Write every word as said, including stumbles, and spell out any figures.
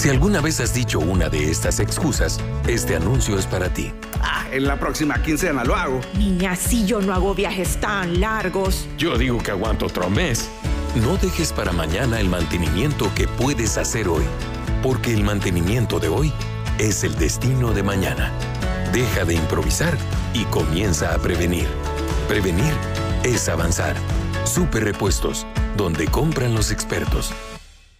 Si alguna vez has dicho una de estas excusas, este anuncio es para ti. Ah, en la próxima quincena lo hago. Niña, si yo no hago viajes tan largos. Yo digo que aguanto otro mes. No dejes para mañana el mantenimiento que puedes hacer hoy, porque el mantenimiento de hoy es el destino de mañana. Deja de improvisar y comienza a prevenir. Prevenir es avanzar. Super Repuestos, donde compran los expertos.